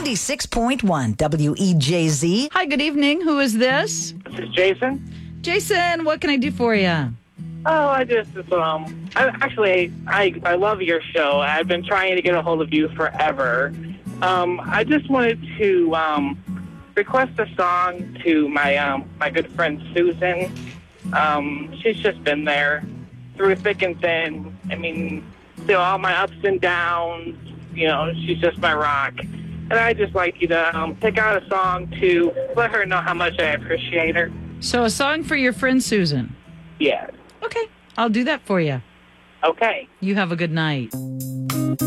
96.1 WEJZ. Hi, good evening. Who is this? This is Jason. Jason, what can I do for you? Oh, I love your show. I've been trying to get a hold of you forever. I just wanted to request a song to my good friend Susan. She's just been there through thick and thin. I mean, through all my ups and downs. You know, she's just my rock. And I'd just like you to pick out a song to let her know how much I appreciate her. So a song for your friend Susan. Yeah. Okay, I'll do that for you. Okay. You have a good night.